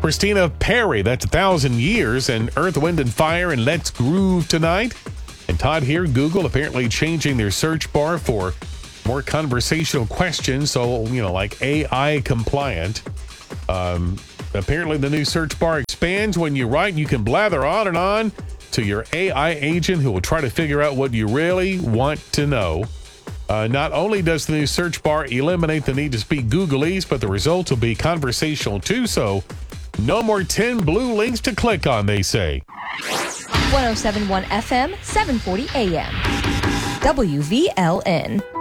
Christina Perri, that's 1,000 Years, and Earth, Wind, and Fire, and Let's Groove Tonight. And Todd here, Google apparently changing their search bar for more conversational questions, so, like AI compliant. Apparently the new search bar expands when you write. You can blather on and on to your AI agent who will try to figure out what you really want to know. Not only does the new search bar eliminate the need to speak Googleese, but the results will be conversational too, so no more 10 blue links to click on, they say. 107.1 FM, 740 AM. WVLN.